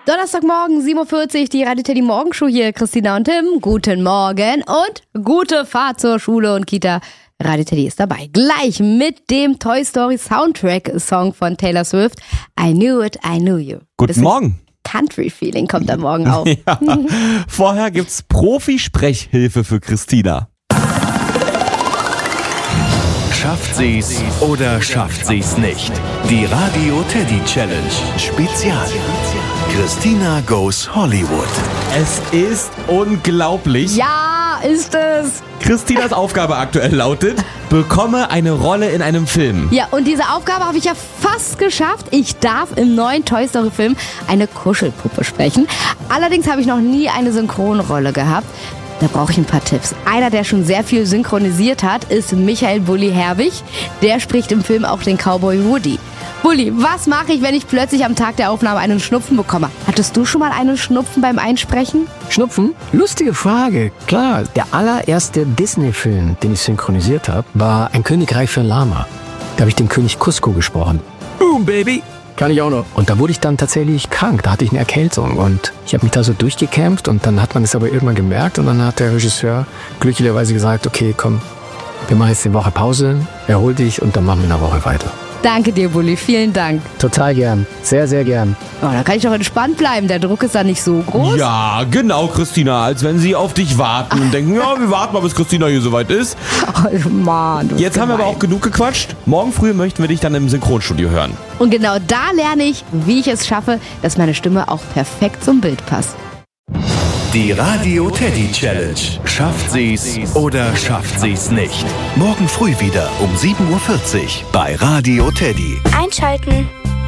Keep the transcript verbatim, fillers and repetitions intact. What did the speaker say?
Donnerstagmorgen, sieben Uhr vierzig, die Radio Teddy Morgenshow hier. Christina und Tim, guten Morgen und gute Fahrt zur Schule und Kita. Radio Teddy ist dabei. Gleich mit dem Toy Story Soundtrack-Song von Taylor Swift. I knew it, I knew you. Guten Bisschen Morgen. Country-Feeling kommt da morgen auf. Ja. Vorher gibt's Profi-Sprechhilfe für Christina. Schafft sie's oder schafft sie's nicht? Die Radio Teddy Challenge Spezial. Christina goes Hollywood. Es ist unglaublich. Ja, ist es. Christinas Aufgabe aktuell lautet, bekomme eine Rolle in einem Film. Ja, und diese Aufgabe habe ich ja fast geschafft. Ich darf im neuen Toy Story Film eine Kuschelpuppe sprechen. Allerdings habe ich noch nie eine Synchronrolle gehabt. Da brauche ich ein paar Tipps. Einer, der schon sehr viel synchronisiert hat, ist Michael Bulli Herbig. Der spricht im Film auch den Cowboy Woody. Bulli, was mache ich, wenn ich plötzlich am Tag der Aufnahme einen Schnupfen bekomme? Hattest du schon mal einen Schnupfen beim Einsprechen? Schnupfen? Lustige Frage. Klar, der allererste Disney-Film, den ich synchronisiert habe, war Ein Königreich für Lama. Da habe ich den König Cusco gesprochen. Boom, Baby! Kann ich auch noch. Und da wurde ich dann tatsächlich krank. Da hatte ich eine Erkältung und ich habe mich da so durchgekämpft und dann hat man es aber irgendwann gemerkt und dann hat der Regisseur glücklicherweise gesagt, okay, komm, wir machen jetzt eine Woche Pause, erhol dich und dann machen wir eine Woche weiter. Danke dir, Bulli. Vielen Dank. Total gern. Sehr, sehr gern. Oh, da kann ich doch entspannt bleiben. Der Druck ist da nicht so groß. Ja, genau, Christina. Als wenn sie auf dich warten und denken, ja, wir warten mal, bis Christina hier soweit ist. Oh, Mann. Jetzt haben wir aber auch genug gequatscht. Morgen früh möchten wir dich dann im Synchronstudio hören. Und genau da lerne ich, wie ich es schaffe, dass meine Stimme auch perfekt zum Bild passt. Die Radio Teddy Challenge. Schafft sie's oder schafft sie's nicht? Morgen früh wieder um sieben Uhr vierzig bei Radio Teddy. Einschalten.